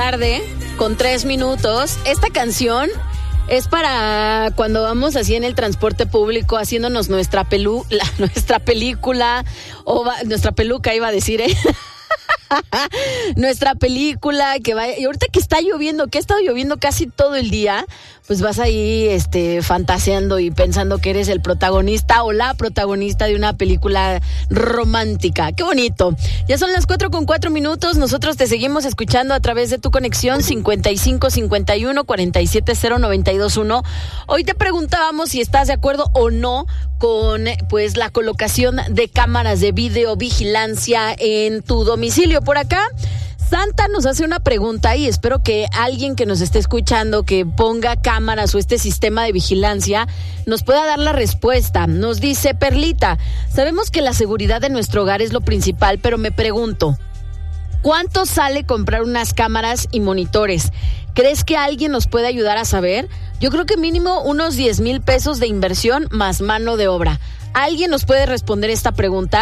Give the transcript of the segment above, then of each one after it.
tarde, con 3 minutos. Esta canción es para cuando vamos así en el transporte público haciéndonos nuestra película, nuestra peluca iba a decir, nuestra película que va, y ahorita que está lloviendo, que ha estado lloviendo casi todo el día, pues vas ahí fantaseando y pensando que eres el protagonista o la protagonista de una película romántica. ¡Qué bonito! Ya son las 4:04. Nosotros te seguimos escuchando a través de tu conexión 5551-470-921. Hoy te preguntábamos si estás de acuerdo o no con pues la colocación de cámaras de videovigilancia en tu domicilio. Por acá Santa nos hace una pregunta y espero que alguien que nos esté escuchando que ponga cámaras o este sistema de vigilancia nos pueda dar la respuesta. Nos dice: Perlita, sabemos que la seguridad de nuestro hogar es lo principal, pero me pregunto, ¿cuánto sale comprar unas cámaras y monitores? ¿Crees que alguien nos puede ayudar a saber? Yo creo que mínimo unos 10,000 pesos de inversión más mano de obra. ¿Alguien nos puede responder esta pregunta?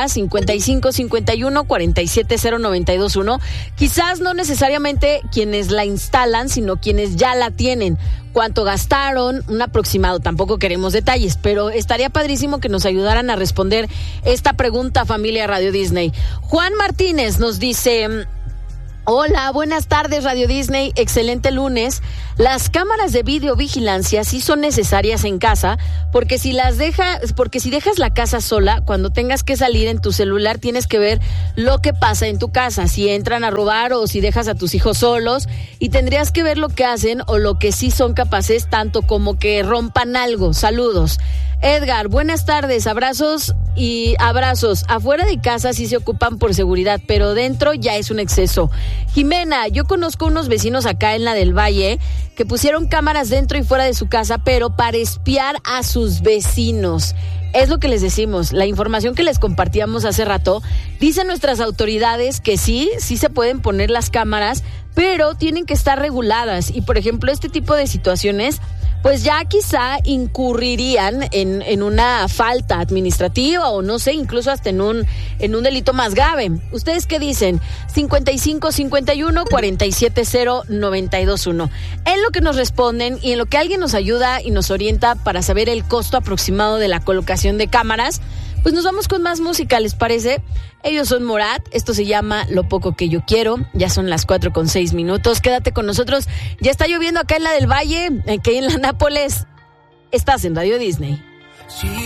5551-470-921. Quizás no necesariamente quienes la instalan, sino quienes ya la tienen. ¿Cuánto gastaron? Un aproximado. Tampoco queremos detalles, pero estaría padrísimo que nos ayudaran a responder esta pregunta, familia Radio Disney. Juan Martínez nos dice: hola, buenas tardes Radio Disney, excelente lunes. Las cámaras de videovigilancia sí son necesarias en casa, porque si dejas la casa sola, cuando tengas que salir en tu celular tienes que ver lo que pasa en tu casa, si entran a robar o si dejas a tus hijos solos, y tendrías que ver lo que hacen o lo que sí son capaces, tanto como que rompan algo. Saludos. Edgar, buenas tardes, abrazos y abrazos. Afuera de casa sí se ocupan por seguridad, pero dentro ya es un exceso. Jimena, yo conozco unos vecinos acá en la del Valle que pusieron cámaras dentro y fuera de su casa, pero para espiar a sus vecinos. Es lo que les decimos, la información que les compartíamos hace rato. Dicen nuestras autoridades que sí se pueden poner las cámaras, pero tienen que estar reguladas. Y por ejemplo, este tipo de situaciones pues ya quizá incurrirían en una falta administrativa o no sé, incluso hasta en un delito más grave. ¿Ustedes qué dicen? 5551-470-921. En lo que nos responden y en lo que alguien nos ayuda y nos orienta para saber el costo aproximado de la colocación de cámaras, pues nos vamos con más música, ¿les parece? Ellos son Morat, esto se llama Lo Poco Que Yo Quiero. Ya son las 4:06. Quédate con nosotros. Ya está lloviendo acá en la del Valle, aquí en la Nápoles. Estás en Radio Disney. Sí.